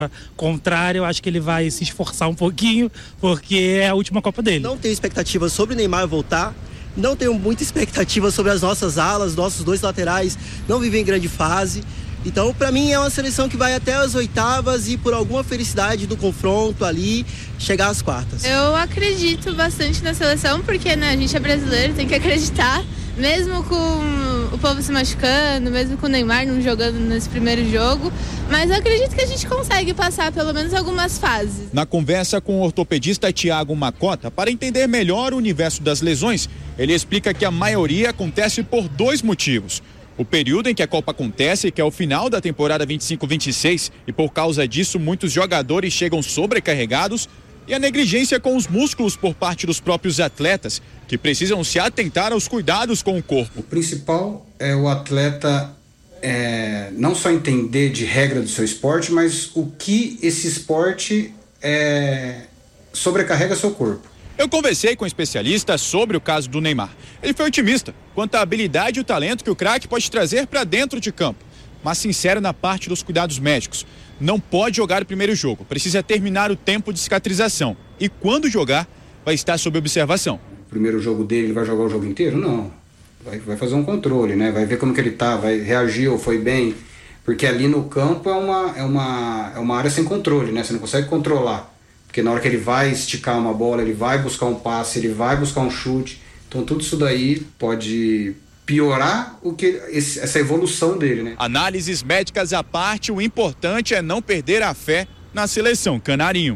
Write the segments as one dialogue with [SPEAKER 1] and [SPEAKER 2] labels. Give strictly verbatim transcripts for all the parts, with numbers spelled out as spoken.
[SPEAKER 1] contrária, eu acho que ele vai se esforçar um pouquinho, porque é a última Copa dele.
[SPEAKER 2] Não tenho expectativa sobre o Neymar voltar, não tenho muita expectativa sobre as nossas alas, nossos dois laterais não vivem em grande fase. Então, para mim, é uma seleção que vai até as oitavas e, por alguma felicidade do confronto ali, chegar às quartas.
[SPEAKER 3] Eu acredito bastante na seleção, porque né, a gente é brasileiro, tem que acreditar. Mesmo com o povo se machucando, mesmo com o Neymar não jogando nesse primeiro jogo. Mas eu acredito que a gente consegue passar pelo menos algumas fases.
[SPEAKER 4] Na conversa com o ortopedista Thiago Macota, para entender melhor o universo das lesões, ele explica que a maioria acontece por dois motivos. O período em que a Copa acontece, que é o final da temporada vinte e cinco vinte e seis, e por causa disso muitos jogadores chegam sobrecarregados, e a negligência com os músculos por parte dos próprios atletas, que precisam se atentar aos cuidados com o corpo.
[SPEAKER 5] O principal é o atleta é, não só entender de regra do seu esporte, mas o que esse esporte é, sobrecarrega seu corpo.
[SPEAKER 4] Eu conversei com um especialista sobre o caso do Neymar. Ele foi otimista quanto à habilidade e o talento que o craque pode trazer para dentro de campo, mas sincero na parte dos cuidados médicos. Não pode jogar o primeiro jogo, precisa terminar o tempo de cicatrização. E quando jogar, vai estar sob observação.
[SPEAKER 5] O primeiro jogo dele, ele vai jogar o jogo inteiro? Não. Vai, vai fazer um controle, né? Vai ver como que ele tá, vai reagiu, foi bem. Porque ali no campo é uma, é uma, é uma área sem controle, né? Você não consegue controlar. Porque na hora que ele vai esticar uma bola, ele vai buscar um passe, ele vai buscar um chute. Então tudo isso daí pode piorar o que, esse, essa evolução dele, né?
[SPEAKER 4] Análises médicas à parte, o importante é não perder a fé na seleção canarinho.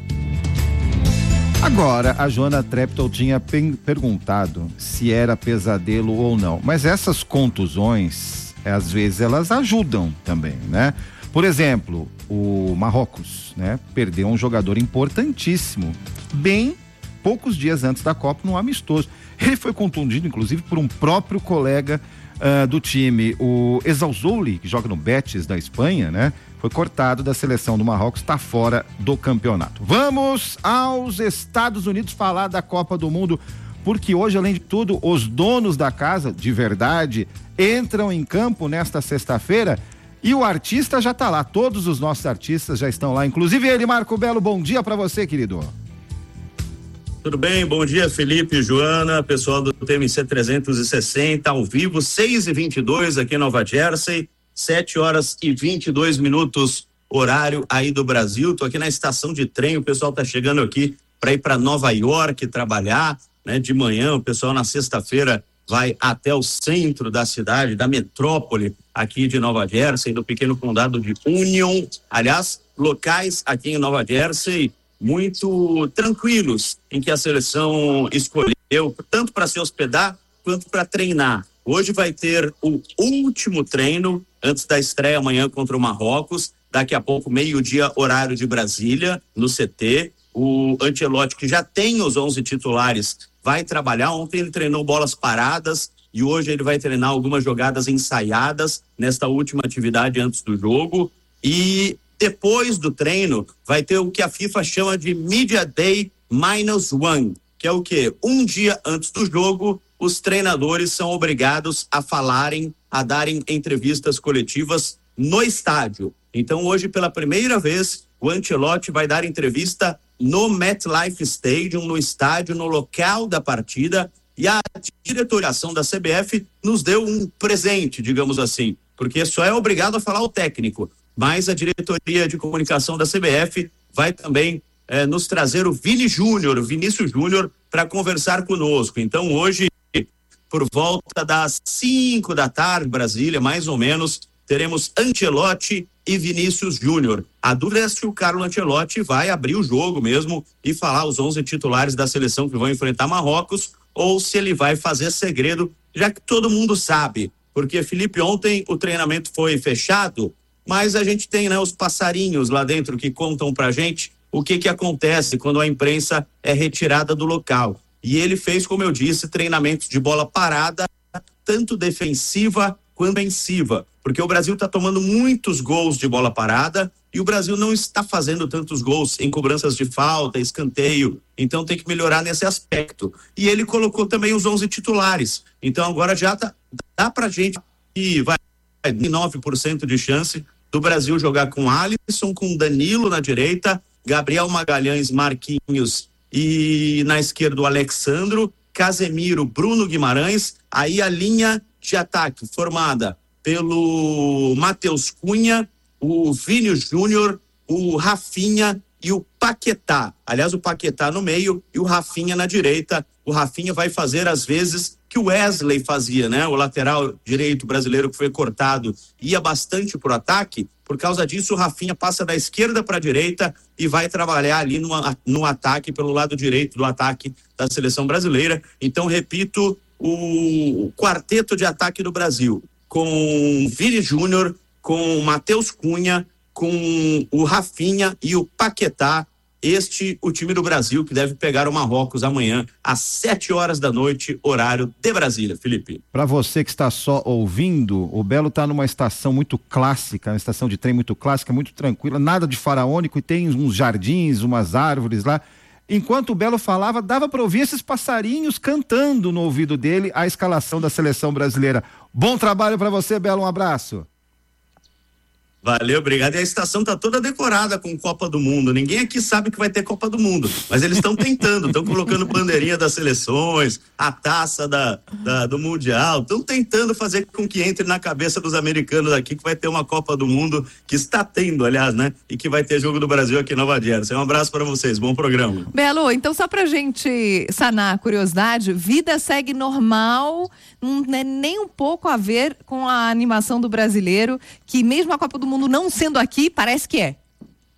[SPEAKER 6] Agora, a Joana Treptow tinha perguntado se era pesadelo ou não, mas essas contusões, às vezes elas ajudam também, né? Por exemplo, o Marrocos, né? Perdeu um jogador importantíssimo, bem poucos dias antes da Copa, num amistoso. Ele foi contundido, inclusive, por um próprio colega uh, do time, o Ezzalzouli, que joga no Betis da Espanha, né? Foi cortado da seleção do Marrocos, está fora do campeonato. Vamos aos Estados Unidos falar da Copa do Mundo, porque hoje, além de tudo, os donos da casa, de verdade, entram em campo nesta sexta-feira e o artista já está lá. Todos os nossos artistas já estão lá, inclusive ele, Marco Belo. Bom dia para você, querido.
[SPEAKER 7] Tudo bem? Bom dia, Felipe, Joana, pessoal do T M C trezentos e sessenta, ao vivo, seis e vinte e dois aqui em Nova Jersey, sete horas e vinte e dois minutos, horário aí do Brasil. Tô aqui na estação de trem, o pessoal tá chegando aqui para ir para Nova York trabalhar, né? De manhã, o pessoal na sexta-feira vai até o centro da cidade, da metrópole aqui de Nova Jersey, do pequeno condado de Union. Aliás, locais aqui em Nova Jersey muito tranquilos, em que a seleção escolheu tanto para se hospedar quanto para treinar. Hoje vai ter o último treino antes da estreia amanhã contra o Marrocos, daqui a pouco meio-dia horário de Brasília, no C T. O Ancelotti, que já tem os onze titulares, vai trabalhar. Ontem ele treinou bolas paradas e hoje ele vai treinar algumas jogadas ensaiadas nesta última atividade antes do jogo. E depois do treino, vai ter o que a FIFA chama de Media Day Minus One, que é o quê? Um dia antes do jogo, os treinadores são obrigados a falarem, a darem entrevistas coletivas no estádio. Então, hoje, pela primeira vez, o Ancelotti vai dar entrevista no MetLife Stadium, no estádio, no local da partida, e a diretoração da C B F nos deu um presente, digamos assim, porque só é obrigado a falar o técnico. Mas a diretoria de comunicação da C B F vai também eh, nos trazer o Vini Júnior, o Vinícius Júnior, para conversar conosco. Então, hoje, por volta das cinco da tarde, Brasília, mais ou menos, teremos Ancelotti e Vinícius Júnior. A dúvida é se o Carlo Ancelotti vai abrir o jogo mesmo e falar os onze titulares da seleção que vão enfrentar Marrocos, ou se ele vai fazer segredo, já que todo mundo sabe. Porque, Felipe, ontem o treinamento foi fechado, mas a gente tem, né, os passarinhos lá dentro que contam pra gente o que que acontece quando a imprensa é retirada do local. E ele fez, como eu disse, treinamentos de bola parada, tanto defensiva quanto ofensiva, porque o Brasil está tomando muitos gols de bola parada e o Brasil não está fazendo tantos gols em cobranças de falta, escanteio, então tem que melhorar nesse aspecto. E ele colocou também os onze titulares, então agora já tá, dá pra gente que vai nove por cento de chance do Brasil jogar com Alisson, com Danilo na direita, Gabriel Magalhães, Marquinhos e na esquerda o Alexandro, Casemiro, Bruno Guimarães. Aí a linha de ataque formada pelo Matheus Cunha, o Vini Júnior, o Rafinha e o Paquetá. Aliás, o Paquetá no meio e o Rafinha na direita. O Rafinha vai fazer às vezes que o Wesley fazia, né? O lateral direito brasileiro que foi cortado ia bastante pro ataque. Por causa disso, o Rafinha passa da esquerda para a direita e vai trabalhar ali no, no ataque, pelo lado direito do ataque da seleção brasileira. Então, repito, o, o quarteto de ataque do Brasil, com Vini Júnior, com Matheus Cunha, com o Rafinha e o Paquetá. Este, o time do Brasil, que deve pegar o Marrocos amanhã às sete horas da noite, horário de Brasília. Felipe.
[SPEAKER 6] Para você que está só ouvindo, o Belo está numa estação muito clássica, uma estação de trem muito clássica, muito tranquila, nada de faraônico, e tem uns jardins, umas árvores lá. Enquanto o Belo falava, dava para ouvir esses passarinhos cantando no ouvido dele a escalação da seleção brasileira. Bom trabalho para você, Belo, um abraço.
[SPEAKER 7] Valeu, obrigado. E a estação tá toda decorada com Copa do Mundo. Ninguém aqui sabe que vai ter Copa do Mundo, mas eles estão tentando, estão colocando bandeirinha das seleções, a taça da, da, do Mundial, estão tentando fazer com que entre na cabeça dos americanos aqui que vai ter uma Copa do Mundo, que está tendo, aliás, né? E que vai ter jogo do Brasil aqui em Nova Jersey. Um abraço para vocês, bom programa.
[SPEAKER 8] Belo, então só pra gente sanar a curiosidade, vida segue normal, não é nem um pouco a ver com a animação do brasileiro, que mesmo a Copa do Mundo não sendo aqui, parece que é.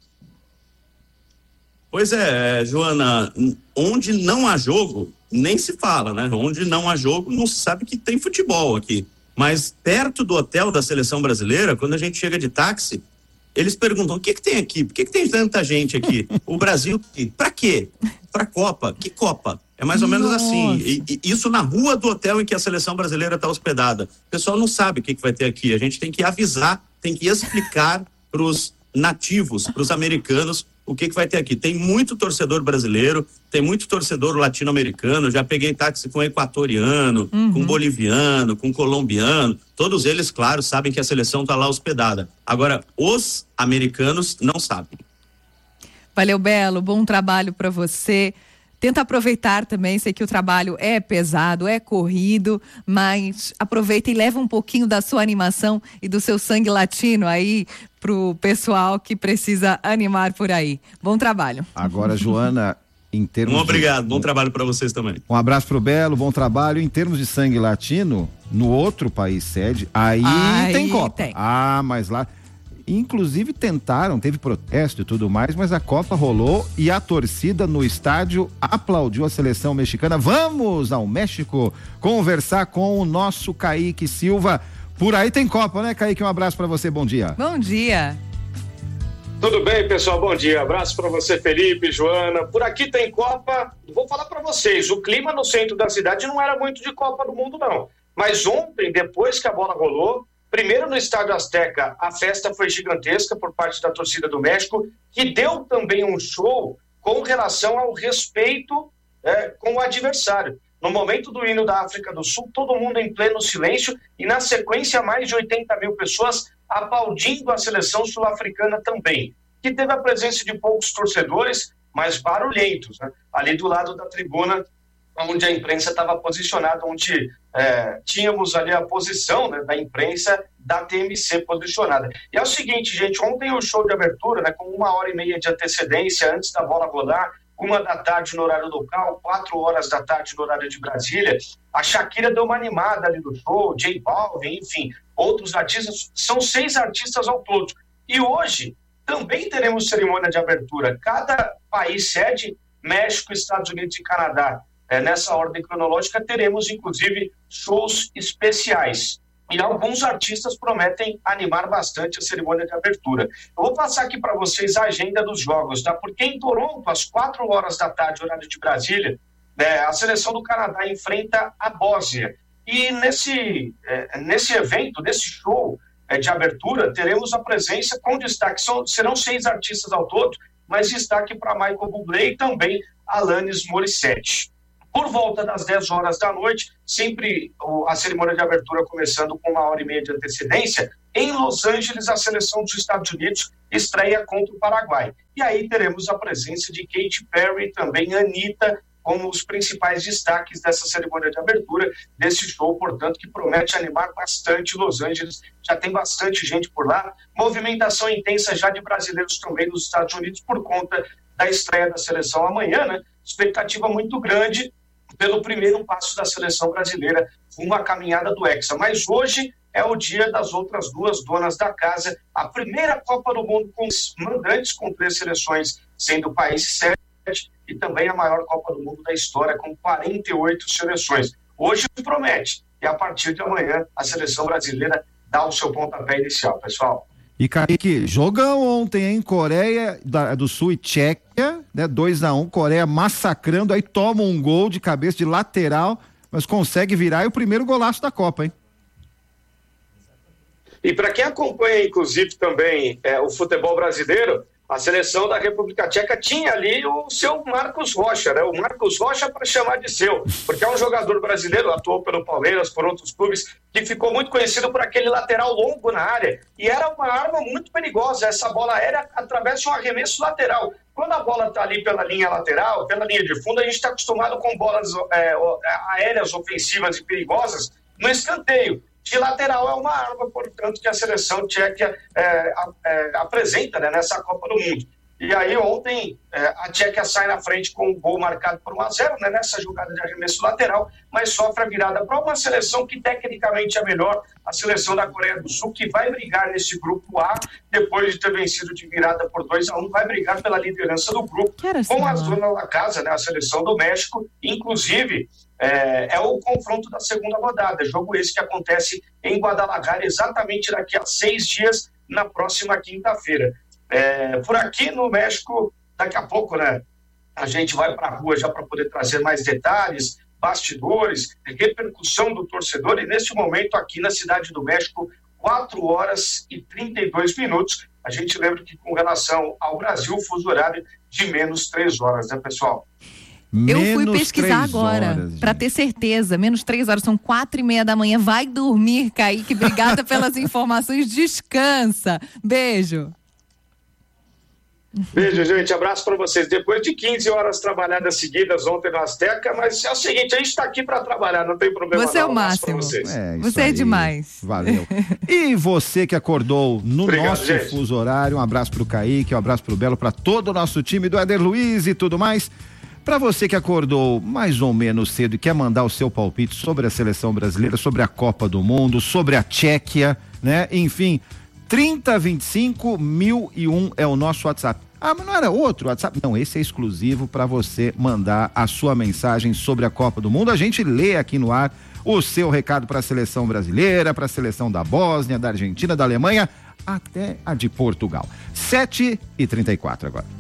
[SPEAKER 7] Pois é, Joana, onde não há jogo, nem se fala, né? Onde não há jogo, não se sabe que tem futebol aqui. Mas perto do hotel da seleção brasileira, quando a gente chega de táxi, eles perguntam, o que que tem aqui? Por que que tem tanta gente aqui? O Brasil, pra quê? Pra Copa. Que Copa? É mais ou menos Nossa. assim. E, e isso na rua do hotel em que a seleção brasileira está hospedada. O pessoal não sabe o que que vai ter aqui. A gente tem que avisar, tem que explicar para os nativos, para os americanos, o que que vai ter aqui. Tem muito torcedor brasileiro, tem muito torcedor latino-americano, já peguei táxi com equatoriano, uhum. com boliviano, com colombiano, todos eles, claro, sabem que a seleção está lá hospedada. Agora, os americanos não sabem.
[SPEAKER 8] Valeu, Belo, bom trabalho para você. Tenta aproveitar também, sei que o trabalho é pesado, é corrido, mas aproveita e leva um pouquinho da sua animação e do seu sangue latino aí pro pessoal que precisa animar por aí. Bom trabalho.
[SPEAKER 6] Agora, Joana, em termos
[SPEAKER 7] um obrigado,
[SPEAKER 6] de...
[SPEAKER 7] bom trabalho para vocês também.
[SPEAKER 6] Um abraço pro Belo, bom trabalho. Em termos de sangue latino, no outro país sede, aí, aí tem Copa. Tem. Ah, mas lá... Inclusive tentaram, teve protesto e tudo mais, mas a Copa rolou e a torcida no estádio aplaudiu a seleção mexicana. Vamos ao México conversar com o nosso Kaique Silva. Por aí tem Copa, né, Kaique? Um abraço para você, bom dia.
[SPEAKER 8] Bom dia.
[SPEAKER 9] Tudo bem, pessoal? Bom dia. Abraço para você, Felipe, Joana. Por aqui tem Copa. Vou falar para vocês, o clima no centro da cidade não era muito de Copa do Mundo, não. Mas ontem, depois que a bola rolou, primeiro no Estádio Azteca, a festa foi gigantesca por parte da torcida do México, que deu também um show com relação ao respeito é, com o adversário. No momento do hino da África do Sul, todo mundo em pleno silêncio e na sequência mais de oitenta mil pessoas aplaudindo a seleção sul-africana também, que teve a presença de poucos torcedores, mas barulhentos, né? Ali do lado da tribuna, onde a imprensa estava posicionada, onde é, tínhamos ali a posição, né, da imprensa da T M C posicionada. E é o seguinte, gente, ontem o show de abertura, né, com uma hora e meia de antecedência antes da bola rolar, uma da tarde no horário local, quatro horas da tarde no horário de Brasília, a Shakira deu uma animada ali no show, J Balvin, enfim, outros artistas, são seis artistas ao todo. E hoje também teremos cerimônia de abertura. Cada país sede, México, Estados Unidos e Canadá. É, nessa ordem cronológica, teremos, inclusive, shows especiais. E alguns artistas prometem animar bastante a cerimônia de abertura. Eu vou passar aqui para vocês a agenda dos jogos, tá? Porque em Toronto, às quatro horas da tarde, horário de Brasília, né, a seleção do Canadá enfrenta a Bósnia. E nesse, é, nesse evento, nesse show é, de abertura, teremos a presença com destaque. São, serão seis artistas ao todo, mas destaque para Michael Bublé e também Alanis Morissette. Por volta das dez horas da noite, sempre a cerimônia de abertura começando com uma hora e meia de antecedência, em Los Angeles, a seleção dos Estados Unidos estreia contra o Paraguai. E aí teremos a presença de Katy Perry e também Anitta como os principais destaques dessa cerimônia de abertura, desse show, portanto, que promete animar bastante Los Angeles. Já tem bastante gente por lá. Movimentação intensa já de brasileiros também nos Estados Unidos por conta da estreia da seleção amanhã, né? Expectativa muito grande pelo primeiro passo da seleção brasileira rumo à caminhada do Hexa. Mas hoje é o dia das outras duas donas da casa, a primeira Copa do Mundo com os mandantes, com três seleções sendo o país sede, e também a maior Copa do Mundo da história, com quarenta e oito seleções. Hoje promete, e a partir de amanhã a seleção brasileira dá o seu pontapé inicial, pessoal.
[SPEAKER 6] E Kaique, jogão ontem, hein? Coreia da, do Sul e Tchequia, né? dois a um, Coreia massacrando, aí toma um gol de cabeça de lateral, mas consegue virar, e o primeiro golaço da Copa, hein?
[SPEAKER 9] E para quem acompanha, inclusive, também é, o futebol brasileiro, a seleção da República Tcheca tinha ali o seu Marcos Rocha, né? O Marcos Rocha para chamar de seu, porque é um jogador brasileiro, atuou pelo Palmeiras, por outros clubes, que ficou muito conhecido por aquele lateral longo na área, e era uma arma muito perigosa, essa bola aérea através de um arremesso lateral. Quando a bola está ali pela linha lateral, pela linha de fundo, a gente está acostumado com bolas é, aéreas ofensivas e perigosas no escanteio. De lateral é uma arma, portanto, que a seleção tcheca é, é, apresenta, né, nessa Copa do Mundo. E aí ontem é, a Tchequia sai na frente com um gol marcado por um a zero, né, nessa jogada de arremesso lateral, mas sofre a virada para uma seleção que tecnicamente é melhor, a seleção da Coreia do Sul, que vai brigar nesse grupo A, depois de ter vencido de virada por dois a um, vai brigar pela liderança do grupo, com as donas da casa, né, a seleção do México, inclusive... É, é o confronto da segunda rodada, jogo esse que acontece em Guadalajara exatamente daqui a seis dias, na próxima quinta-feira. É, por aqui no México, daqui a pouco, né, a gente vai para a rua já para poder trazer mais detalhes, bastidores, repercussão do torcedor, e neste momento aqui na Cidade do México, quatro horas e trinta e dois minutos. A gente lembra que com relação ao Brasil, o fuso horário de menos três horas, né, pessoal?
[SPEAKER 8] Eu fui pesquisar agora, para ter certeza, menos três horas, são quatro e meia da manhã, vai dormir, Kaique, obrigada pelas informações, descansa, beijo.
[SPEAKER 9] Beijo, gente, abraço para vocês, depois de quinze horas trabalhadas seguidas ontem no Azteca, mas é o seguinte, a gente está aqui para trabalhar, não tem problema.
[SPEAKER 8] Você
[SPEAKER 9] não,
[SPEAKER 8] é o máximo,
[SPEAKER 6] é,
[SPEAKER 8] você
[SPEAKER 6] aí.
[SPEAKER 8] É demais.
[SPEAKER 6] Valeu. E você que acordou no Obrigado, nosso gente. Fuso horário, um abraço pro Kaique, um abraço pro Belo, para todo o nosso time do Éder Luiz e tudo mais. Para você que acordou mais ou menos cedo e quer mandar o seu palpite sobre a seleção brasileira, sobre a Copa do Mundo, sobre a Tchequia, né? Enfim, trinta, vinte e cinco, mil e um é o nosso WhatsApp. Ah, mas não era outro WhatsApp? Não, esse é exclusivo para você mandar a sua mensagem sobre a Copa do Mundo. A gente lê aqui no ar o seu recado para a seleção brasileira, para a seleção da Bósnia, da Argentina, da Alemanha, até a de Portugal. sete e trinta e quatro agora.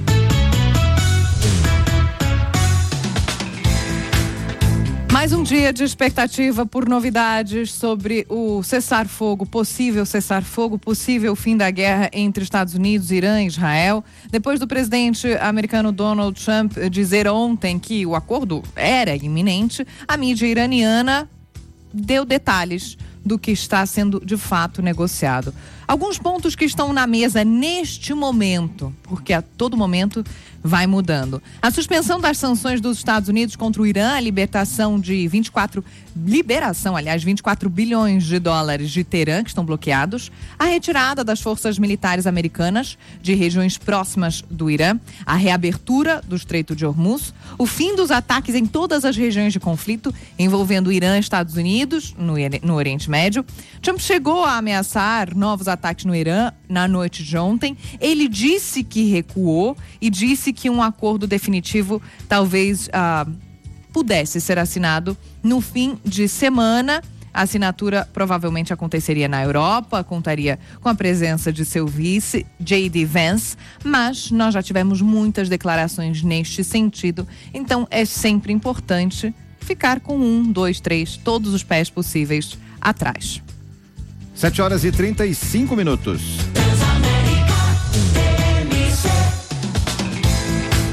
[SPEAKER 8] Mais um dia de expectativa por novidades sobre o cessar-fogo, possível cessar-fogo, possível fim da guerra entre Estados Unidos, Irã e Israel. Depois do presidente americano Donald Trump dizer ontem que o acordo era iminente, a mídia iraniana deu detalhes do que está sendo de fato negociado. Alguns pontos que estão na mesa neste momento, porque a todo momento vai mudando. A suspensão das sanções dos Estados Unidos contra o Irã, a libertação de vinte e quatro, liberação, aliás, vinte e quatro bilhões de dólares de Teherã, que estão bloqueados, a retirada das forças militares americanas de regiões próximas do Irã, a reabertura do Estreito de Hormuz, o fim dos ataques em todas as regiões de conflito envolvendo Irã e Estados Unidos, no, no Oriente Médio. Trump chegou a ameaçar novos ataques no Irã na noite de ontem. Ele disse que recuou e disse que um acordo definitivo talvez ah, pudesse ser assinado no fim de semana. A assinatura provavelmente aconteceria na Europa, contaria com a presença de seu vice, J D Vance, mas nós já tivemos muitas declarações neste sentido, então é sempre importante ficar com um, dois, três, todos os pés possíveis atrás.
[SPEAKER 6] sete horas e trinta e cinco minutos. A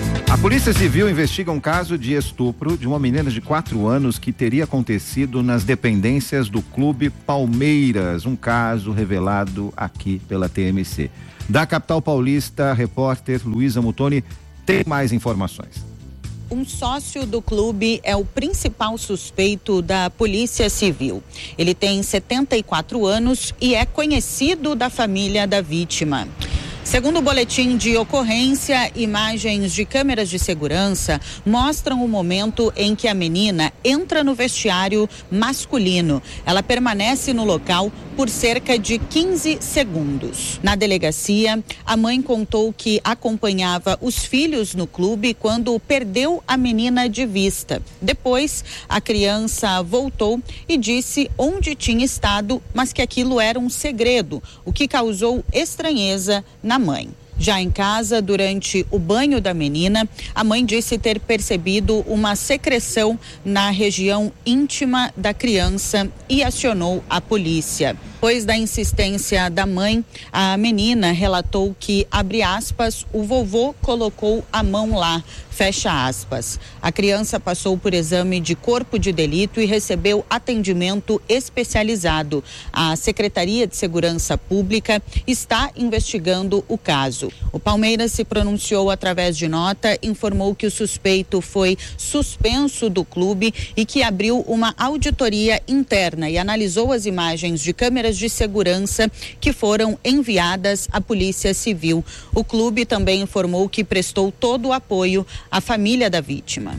[SPEAKER 6] Polícia Civil investiga um caso de estupro de uma menina de quatro anos que teria acontecido nas dependências do Clube Palmeiras, um caso revelado aqui pela T M C. Da capital paulista, a repórter Luísa Mutoni tem mais informações.
[SPEAKER 10] Um sócio do clube é o principal suspeito da Polícia Civil. Ele tem setenta e quatro anos e é conhecido da família da vítima. Segundo o boletim de ocorrência, imagens de câmeras de segurança mostram o momento em que a menina entra no vestiário masculino. Ela permanece no local por cerca de quinze segundos. Na delegacia, a mãe contou que acompanhava os filhos no clube quando perdeu a menina de vista. Depois, a criança voltou e disse onde tinha estado, mas que aquilo era um segredo, o que causou estranheza na mãe. Já em casa, durante o banho da menina, a mãe disse ter percebido uma secreção na região íntima da criança e acionou a polícia. Depois da insistência da mãe, a menina relatou que, abre aspas, o vovô colocou a mão lá, fecha aspas. A criança passou por exame de corpo de delito e recebeu atendimento especializado. A Secretaria de Segurança Pública está investigando o caso. O Palmeiras se pronunciou através de nota, informou que o suspeito foi suspenso do clube e que abriu uma auditoria interna e analisou as imagens de câmeras de segurança que foram enviadas à Polícia Civil. O clube também informou que prestou todo o apoio à família da vítima.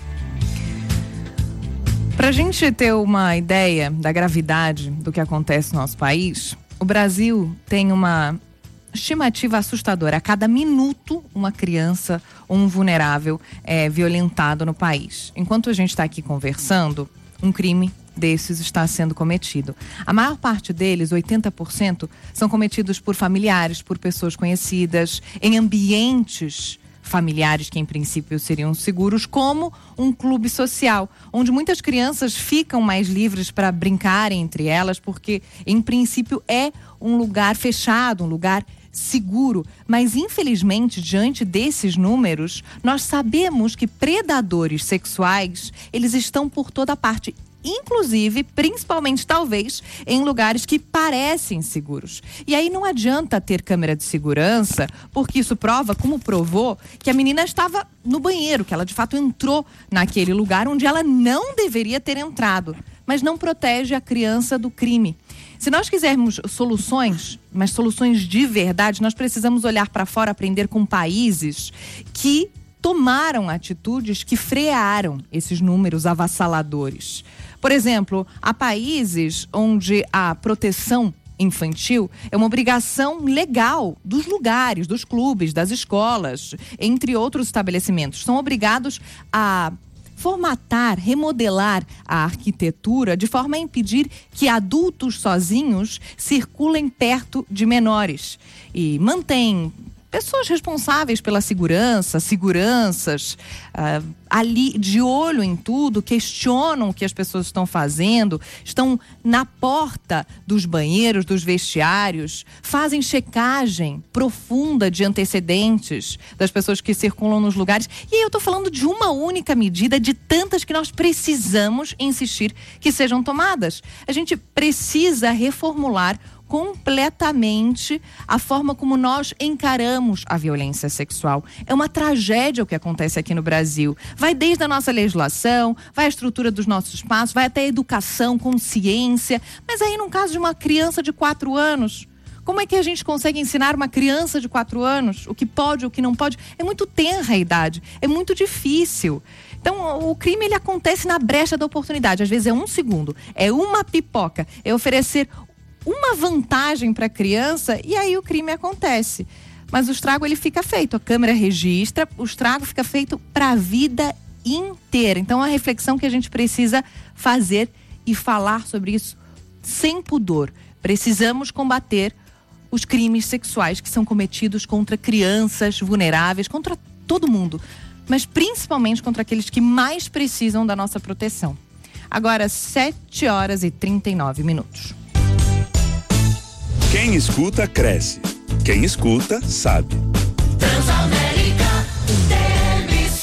[SPEAKER 8] Para a gente ter uma ideia da gravidade do que acontece no nosso país, o Brasil tem uma estimativa assustadora. A cada minuto, uma criança ou um vulnerável é violentado no país. Enquanto a gente está aqui conversando, um crime desses está sendo cometido. A maior parte deles, oitenta por cento, são cometidos por familiares, por pessoas conhecidas, em ambientes familiares que em princípio seriam seguros, como um clube social, onde muitas crianças ficam mais livres para brincarem entre elas, porque em princípio é um lugar fechado, um lugar seguro. Mas infelizmente, diante desses números, nós sabemos que predadores sexuais, eles estão por toda parte, inclusive, principalmente talvez, em lugares que parecem seguros. E aí não adianta ter câmera de segurança, porque isso prova, como provou, que a menina estava no banheiro, que ela de fato entrou naquele lugar onde ela não deveria ter entrado, mas não protege a criança do crime. Se nós quisermos soluções, mas soluções de verdade, nós precisamos olhar para fora, aprender com países que tomaram atitudes que frearam esses números avassaladores. Por exemplo, há países onde a proteção infantil é uma obrigação legal dos lugares, dos clubes, das escolas, entre outros estabelecimentos. São obrigados a formatar, remodelar a arquitetura de forma a impedir que adultos sozinhos circulem perto de menores e mantém pessoas responsáveis pela segurança, seguranças, uh, ali de olho em tudo, questionam o que as pessoas estão fazendo, estão na porta dos banheiros, dos vestiários, fazem checagem profunda de antecedentes das pessoas que circulam nos lugares. E aí eu estou falando de uma única medida de tantas que nós precisamos insistir que sejam tomadas. A gente precisa reformular completamente a forma como nós encaramos a violência sexual. É uma tragédia o que acontece aqui no Brasil. Vai desde a nossa legislação, vai a estrutura dos nossos espaços, vai até a educação, consciência. Mas aí, no caso de uma criança de quatro anos, como é que a gente consegue ensinar uma criança de quatro anos o que pode, o que não pode? É muito tenra a idade, é muito difícil. Então, o crime, ele acontece na brecha da oportunidade. Às vezes é um segundo, é uma pipoca, é oferecer uma vantagem para a criança e aí o crime acontece. Mas o estrago, ele fica feito, a câmera registra, o estrago fica feito para a vida inteira. Então, a reflexão que a gente precisa fazer e falar sobre isso sem pudor. Precisamos combater os crimes sexuais que são cometidos contra crianças vulneráveis, contra todo mundo, mas principalmente contra aqueles que mais precisam da nossa proteção. Agora, sete horas e trinta e nove minutos.
[SPEAKER 11] Quem escuta, cresce. Quem escuta, sabe.
[SPEAKER 12] Transamérica, T M C.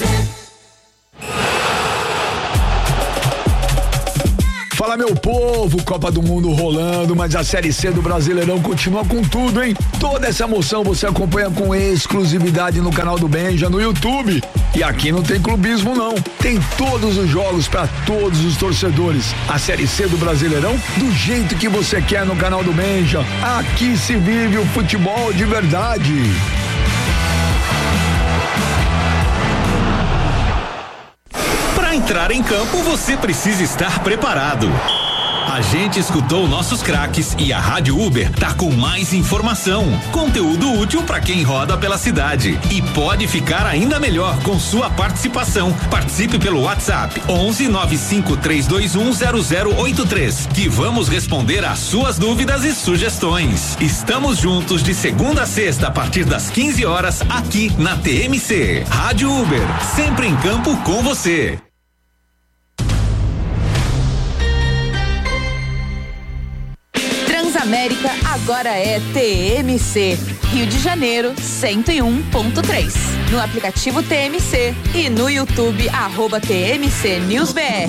[SPEAKER 11] Fala, meu povo, Copa do Mundo rolando, mas a Série C do Brasileirão continua com tudo, hein? Toda essa emoção você acompanha com exclusividade no canal do Benja, no YouTube. E aqui não tem clubismo, não. Tem todos os jogos para todos os torcedores. A Série C do Brasileirão, do jeito que você quer no canal do Benja. Aqui se vive o futebol de verdade.
[SPEAKER 12] Para entrar em campo, você precisa estar preparado. A gente escutou nossos craques e a Rádio Uber tá com mais informação, conteúdo útil para quem roda pela cidade e pode ficar ainda melhor com sua participação. Participe pelo WhatsApp onze nove cinco três dois um zero zero oito três que vamos responder às suas dúvidas e sugestões. Estamos juntos de segunda a sexta a partir das quinze horas aqui na T M C. Rádio Uber, sempre em campo com você.
[SPEAKER 13] Transamérica agora é T M C, Rio de Janeiro cento e um ponto três. No aplicativo T M C e no YouTube arroba T M C News B R.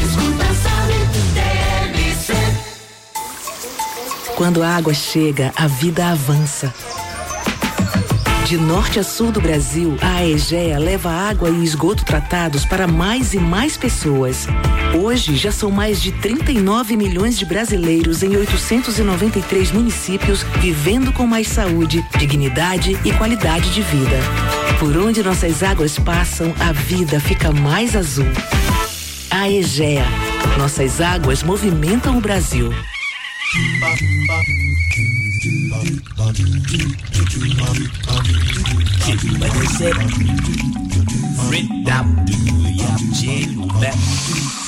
[SPEAKER 14] Quando a água chega, a vida avança. De norte a sul do Brasil, a Aegea leva água e esgoto tratados para mais e mais pessoas. Hoje, já são mais de trinta e nove milhões de brasileiros em oitocentos e noventa e três municípios vivendo com mais saúde, dignidade e qualidade de vida. Por onde nossas águas passam, a vida fica mais azul. Aegea. Nossas águas movimentam o Brasil.
[SPEAKER 15] Frente da